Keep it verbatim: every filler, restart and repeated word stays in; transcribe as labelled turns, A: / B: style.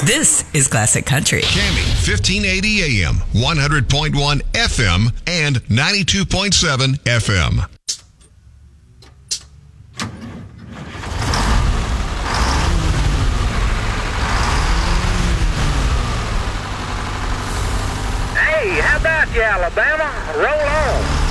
A: This is Classic Country.
B: Cammy, fifteen eighty A M, one hundred point one F M, and ninety-two point seven F M.
C: Hey, how about you, Alabama? Roll on.